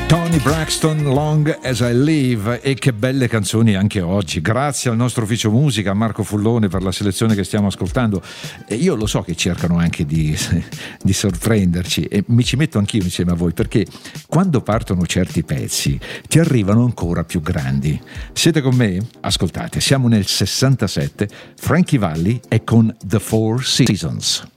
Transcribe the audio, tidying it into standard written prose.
Toni Braxton, Long as I Live, e che belle canzoni anche oggi. Grazie al nostro ufficio musica, a Marco Fullone, per la selezione che stiamo ascoltando. E io lo so che cercano anche di sorprenderci, e mi ci metto anch'io insieme a voi, perché quando partono certi pezzi ti arrivano ancora più grandi. Siete con me? Ascoltate, siamo nel 67, Frankie Valli è con The Four Seasons.